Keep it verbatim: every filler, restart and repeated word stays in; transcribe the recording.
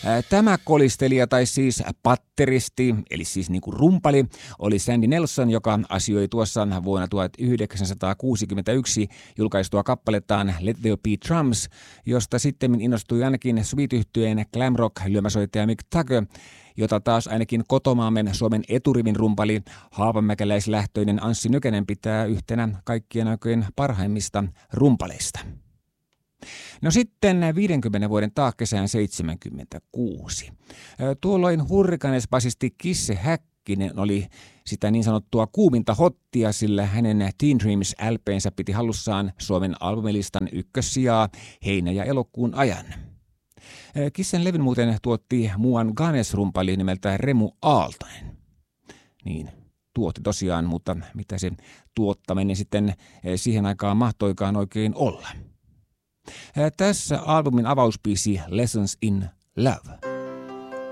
Tämä kolistelija tai siis patteristi, eli siis niin kuin rumpali, oli Sandy Nelson, joka asioi tuossa vuonna tuhatyhdeksänsataakuusikymmentäyksi julkaistua kappalettaan Let There Be Drums, josta sitten innostui ainakin Sweet-yhtyeen glam rock lyömäsoittaja Mick Tucker, jota taas ainakin kotomaamme Suomen eturivin rumpali haapamäkeläislähtöinen Anssi Nykänen pitää yhtenä kaikkien aikojen parhaimmista rumpaleista. No sitten viidenkymmenen vuoden taak kesään seitsemänkymmentäkuusi. Tuolloin Hurricanes-basisti Kisse Häkkinen oli sitä niin sanottua kuuminta hottia, sillä hänen Teen Dreams L P:nsä piti hallussaan Suomen albumilistan ykkössijaa heinä- ja elokuun ajan. Kissen levyn muuten tuotti muuan Ganes-rumpali nimeltä Remu Aaltonen. Niin, tuotti tosiaan, mutta mitä se tuottaminen sitten siihen aikaan mahtoikaan oikein olla. Tässä albumin avausbiisi Lessons in Love.